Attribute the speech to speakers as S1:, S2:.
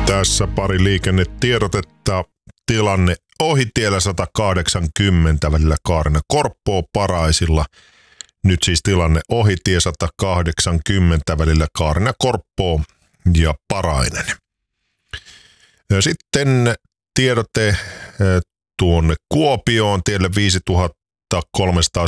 S1: Tässä pari liikennetiedotetta. Tilanne ohitiellä 180 välillä Kaarina-Korppoo Paraisilla. Nyt siis tilanne ohitie 180 välillä Kaarina-Korppoo ja Parainen. Sitten tiedote tuonne Kuopioon tielle 5300